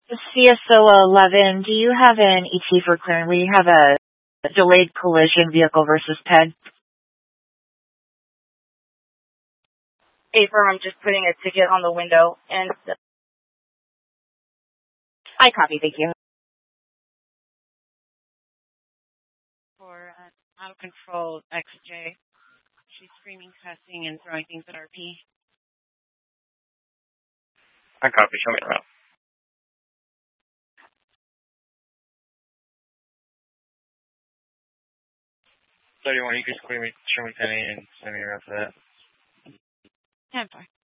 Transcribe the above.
CSO 11, do you have an ET for clearing? We have a delayed collision vehicle versus PED. Affirm, I'm just putting a ticket on the window and I copy, thank you. For out of control XJ. She's screaming, cussing, and throwing things at RP. I copy, show me around. 31, you can show me Penny and send me around for that. 10-4.